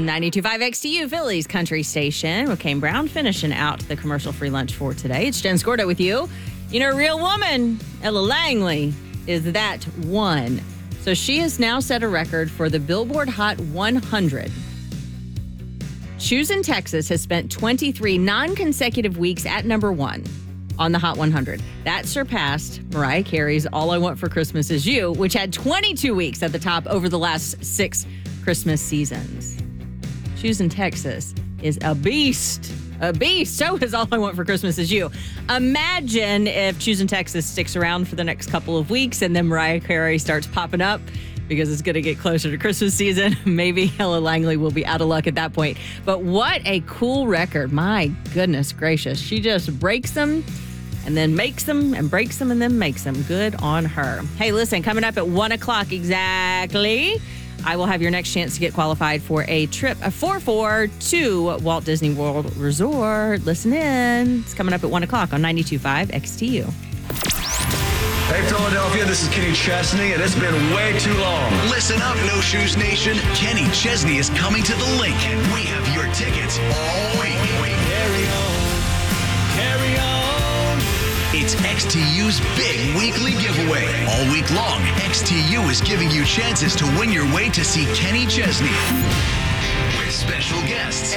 92.5 XTU, Philly's country station, with Kane Brown finishing out the commercial-free lunch for today. It's Jen Scordo with you. You know, real woman, Ella Langley, is that one. So she has now set a record for the Billboard Hot 100. Choosing Texas has spent 23 non-consecutive weeks at number one on the Hot 100. That surpassed Mariah Carey's All I Want for Christmas Is You, which had 22 weeks at the top over the last 6 Christmas seasons. Choosing Texas is a beast. A beast. So is All I Want for Christmas Is You. Imagine if Choosing Texas sticks around for the next couple of weeks and then Mariah Carey starts popping up because it's going to get closer to Christmas season. Maybe Ella Langley will be out of luck at that point. But what a cool record. My goodness gracious. She just breaks them and then makes them and breaks them and then makes them. Good on her. Hey, listen, coming up at 1 o'clock exactly, I will have your next chance to get qualified for a trip, a 4-4 to Walt Disney World Resort. Listen in. It's coming up at 1 o'clock on 92.5 XTU. Hey, Philadelphia, this is Kenny Chesney, and it's been way too long. Listen up, No Shoes Nation. Kenny Chesney is coming to the link, and we have your tickets all week. Carry on, carry on. It's XTU's big weekly giveaway. All week long, XTU is giving you chances to win your way to see Kenny Chesney with special guests.